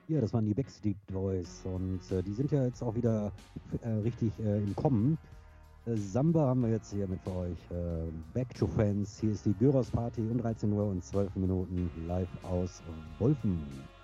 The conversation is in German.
Ja, das waren die Backstreet Boys und die sind ja jetzt auch wieder richtig im Kommen. Samba haben wir jetzt hier mit für euch. Back to Friends. Hier ist die Gyros Party um 13 Uhr und 12 Minuten live aus Wolfen.